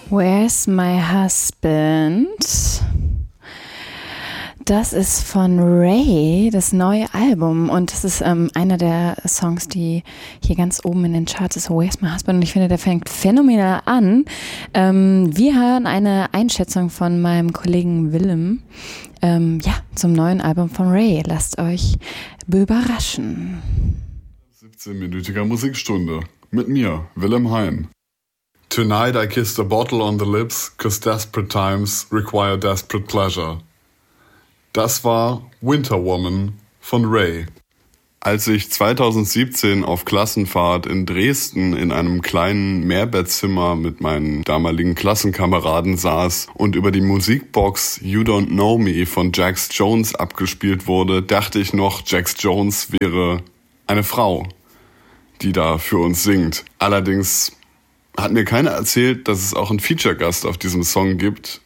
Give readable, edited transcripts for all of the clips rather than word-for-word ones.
Where's My Husband? Das ist von Ray, das neue Album, und das ist einer der Songs, die hier ganz oben in den Charts ist, Where's My Husband, und ich finde, der fängt phänomenal an. Wir hören eine Einschätzung von meinem Kollegen Willem zum neuen Album von Ray. Lasst euch überraschen. 17-minütiger Musikstunde mit mir, Willem Hein. Tonight I kissed a bottle on the lips, 'cause desperate times require desperate pleasure. Das war Winter Woman von Ray. Als ich 2017 auf Klassenfahrt in Dresden in einem kleinen Mehrbettzimmer mit meinen damaligen Klassenkameraden saß und über die Musikbox You Don't Know Me von Jax Jones abgespielt wurde, dachte ich noch, Jax Jones wäre eine Frau, die da für uns singt. Allerdings hat mir keiner erzählt, dass es auch einen Feature-Gast auf diesem Song gibt.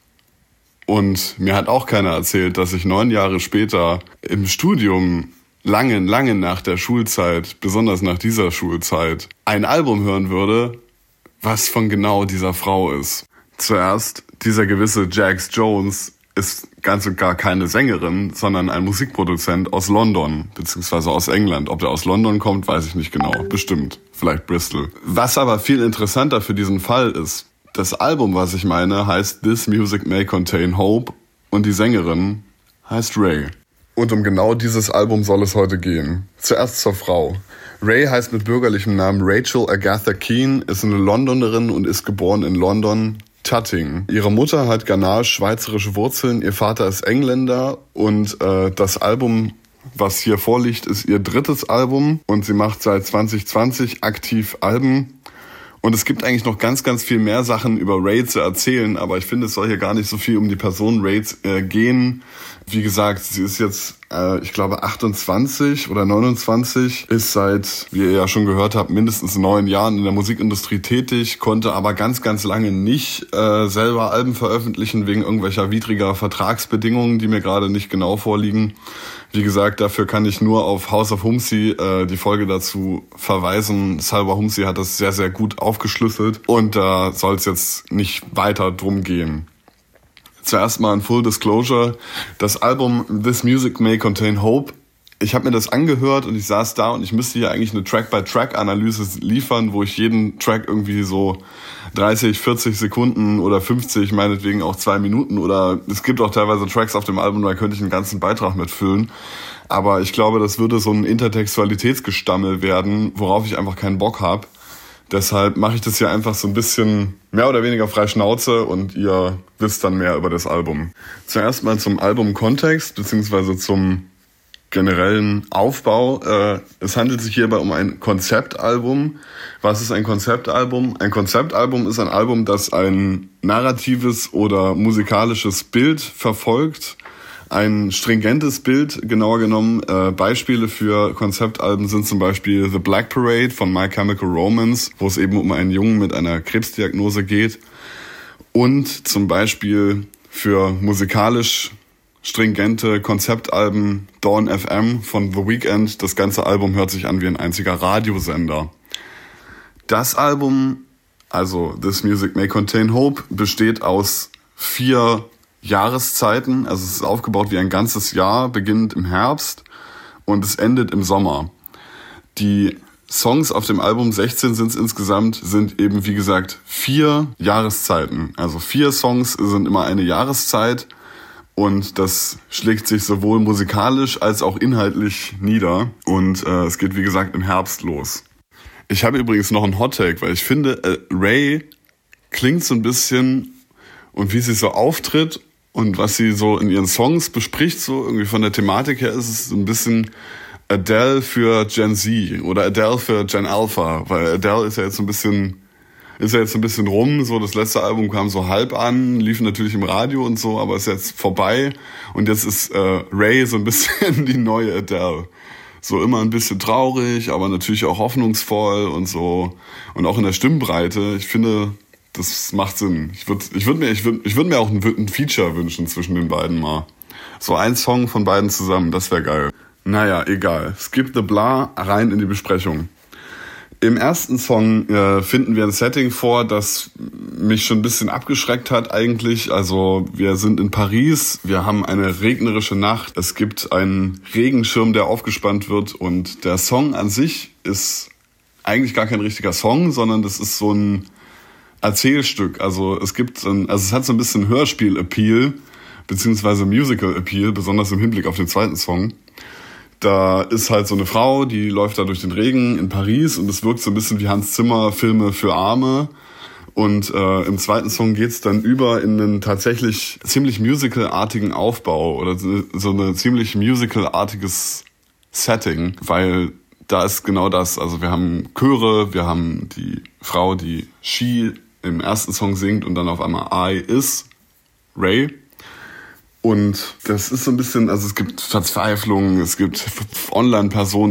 Und mir hat auch keiner erzählt, dass ich 9 Jahre später im Studium, lange nach der Schulzeit, besonders nach dieser Schulzeit, ein Album hören würde, was von genau dieser Frau ist. Zuerst, dieser gewisse Jax Jones ist ganz und gar keine Sängerin, sondern ein Musikproduzent aus London, beziehungsweise aus England. Ob der aus London kommt, weiß ich nicht genau. Bestimmt. Vielleicht Bristol. Was aber viel interessanter für diesen Fall ist, das Album, was ich meine, heißt This Music May Contain Hope und die Sängerin heißt Ray. Und um genau dieses Album soll es heute gehen. Zuerst zur Frau. Ray heißt mit bürgerlichem Namen Rachel Agatha Keane, ist eine Londonerin und ist geboren in London, Tutting. Ihre Mutter hat ghanasch-schweizerische Wurzeln, ihr Vater ist Engländer und das Album, was hier vorliegt, ist ihr 3. Album und sie macht seit 2020 aktiv Alben. Und es gibt eigentlich noch ganz, ganz viel mehr Sachen über Ray zu erzählen, aber ich finde, es soll hier gar nicht so viel um die Person Ray gehen. Wie gesagt, sie ist jetzt, ich glaube, 28 oder 29, ist seit, wie ihr ja schon gehört habt, mindestens 9 Jahren in der Musikindustrie tätig, konnte aber ganz, ganz lange nicht selber Alben veröffentlichen, wegen irgendwelcher widriger Vertragsbedingungen, die mir gerade nicht genau vorliegen. Wie gesagt, dafür kann ich nur auf House of Humsi die Folge dazu verweisen. Salwa Humsi hat das sehr, sehr gut aufgeschlüsselt und da soll es jetzt nicht weiter drum gehen. Zuerst mal ein Full Disclosure. Das Album This Music May Contain Hope, ich habe mir das angehört und ich saß da und ich müsste hier eigentlich eine Track-by-Track-Analyse liefern, wo ich jeden Track irgendwie so 30, 40 Sekunden oder 50, meinetwegen auch 2 Minuten, oder es gibt auch teilweise Tracks auf dem Album, da könnte ich einen ganzen Beitrag mitfüllen. Aber ich glaube, das würde so ein Intertextualitätsgestammel werden, worauf ich einfach keinen Bock habe. Deshalb mache ich das hier einfach so ein bisschen mehr oder weniger frei Schnauze und ihr wisst dann mehr über das Album. Zuerst mal zum Albumkontext beziehungsweise zum generellen Aufbau. Es handelt sich hierbei um ein Konzeptalbum. Was ist ein Konzeptalbum? Ein Konzeptalbum ist ein Album, das ein narratives oder musikalisches Bild verfolgt. Ein stringentes Bild, genauer genommen. Beispiele für Konzeptalben sind zum Beispiel The Black Parade von My Chemical Romance, wo es eben um einen Jungen mit einer Krebsdiagnose geht. Und zum Beispiel für musikalisch stringente Konzeptalben Dawn FM von The Weeknd. Das ganze Album hört sich an wie ein einziger Radiosender. Das Album, also This Music May Contain Hope, besteht aus 4 Jahreszeiten. Also es ist aufgebaut wie ein ganzes Jahr, beginnend im Herbst und es endet im Sommer. Die Songs auf dem Album, 16 sind es insgesamt, sind eben wie gesagt 4 Jahreszeiten. Also 4 Songs sind immer eine Jahreszeit. Und das schlägt sich sowohl musikalisch als auch inhaltlich nieder. Und es geht, wie gesagt, im Herbst los. Ich habe übrigens noch einen Hot-Take, weil ich finde, Ray klingt so ein bisschen, und wie sie so auftritt und was sie so in ihren Songs bespricht, so irgendwie von der Thematik her, ist es so ein bisschen Adele für Gen Z oder Adele für Gen Alpha. Weil Adele ist ja jetzt so ein bisschen rum, so das letzte Album kam so halb an, lief natürlich im Radio und so, aber ist jetzt vorbei und jetzt ist Ray so ein bisschen die neue Adele. So immer ein bisschen traurig, aber natürlich auch hoffnungsvoll und so und auch in der Stimmbreite. Ich finde, das macht Sinn. Ich würde mir auch ein Feature wünschen zwischen den beiden mal. So ein Song von beiden zusammen, das wäre geil. Naja, egal. Skip the blah, rein in die Besprechung. Im ersten Song finden wir ein Setting vor, das mich schon ein bisschen abgeschreckt hat eigentlich. Also wir sind in Paris, wir haben eine regnerische Nacht, es gibt einen Regenschirm, der aufgespannt wird und der Song an sich ist eigentlich gar kein richtiger Song, sondern das ist so ein Erzählstück. Also es hat so ein bisschen Hörspiel-Appeal, beziehungsweise Musical-Appeal, besonders im Hinblick auf den zweiten Song. Da ist halt so eine Frau, die läuft da durch den Regen in Paris und es wirkt so ein bisschen wie Hans Zimmer Filme für Arme. Und im zweiten Song geht's dann über in einen tatsächlich ziemlich musicalartigen Aufbau oder so eine ziemlich musicalartiges Setting, weil da ist genau das. Also wir haben Chöre, wir haben die Frau, die She im ersten Song singt und dann auf einmal I is Ray. Und das ist so ein bisschen, also es gibt Verzweiflung, es gibt Online-Personen,